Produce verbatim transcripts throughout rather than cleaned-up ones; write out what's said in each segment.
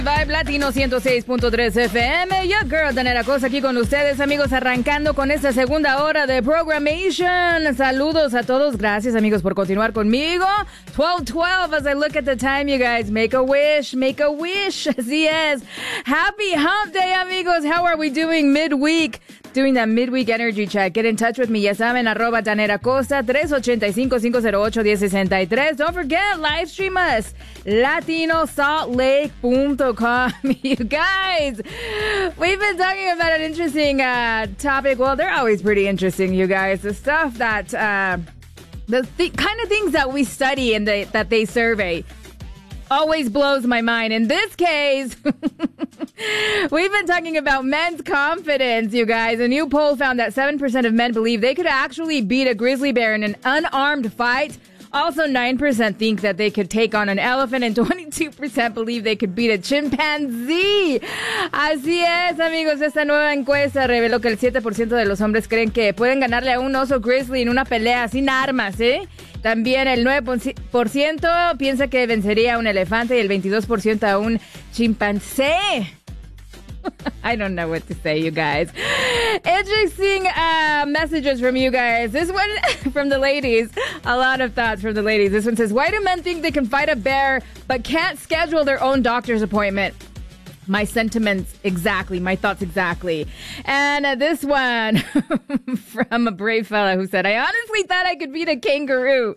Vibe Latino ciento seis punto tres F M, your girl Danera Cosa aquí con ustedes, amigos, arrancando con esta segunda hora de Programmation. Saludos a todos, gracias amigos por continuar conmigo. twelve twelve as I look at the time, you guys, make a wish, make a wish, así es. Happy Hump Day, amigos, how are we doing midweek? Doing that midweek energy check. Get in touch with me, ya saben, arroba Danera Costa, tres ocho cinco, cinco cero ocho, uno cero seis tres. Don't forget, live stream us, latino salt lake dot com. You guys, we've been talking about an interesting uh, topic. Well, they're always pretty interesting, you guys. The stuff that, uh, the th- kind of things that we study and they, that they survey always blows my mind. In this case, we've been talking about men's confidence, you guys. A new poll found that seven percent of men believe they could actually beat a grizzly bear in an unarmed fight. Also, nine percent think that they could take on an elephant, and twenty-two percent believe they could beat a chimpanzee. Así es, amigos. Esta nueva encuesta reveló que el siete por ciento de los hombres creen que pueden ganarle a un oso grizzly en una pelea sin armas, ¿eh? También el nueve por ciento piensa que vencería a un elefante y el veintidós por ciento a un chimpancé. I don't know what to say, you guys. Interesting uh, messages from you guys. This one from the ladies. A lot of thoughts from the ladies. This one says, why do men think they can fight a bear but can't schedule their own doctor's appointment? My sentiments exactly. My thoughts exactly. And uh, this one from a brave fella who said, I honestly thought I could beat a kangaroo.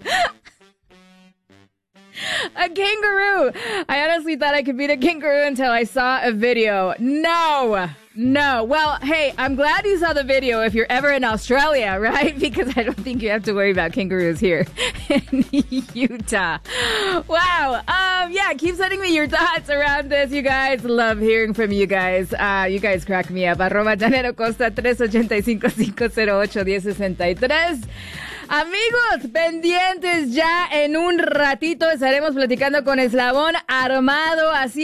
A kangaroo. I honestly thought I could beat a kangaroo until I saw a video. No, no. Well, hey, I'm glad you saw the video if you're ever in Australia, right? Because I don't think you have to worry about kangaroos here in Utah. Wow. Um, yeah, keep sending me your thoughts around this, you guys. Love hearing from you guys. Uh, you guys crack me up. Arroba Danero Costa, tres ocho cinco, cinco cero ocho, uno cero seis tres. Amigos, pendientes, ya en un ratito estaremos platicando con Eslabón Armado, así